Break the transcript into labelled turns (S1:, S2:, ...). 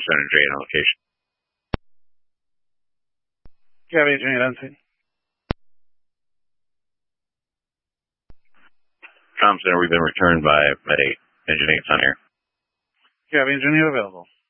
S1: Center J on location.
S2: You have Agent 8 on scene.
S1: Center, we've been returned by Med 8. Agent 8's on air.
S2: You have Agent 8 available.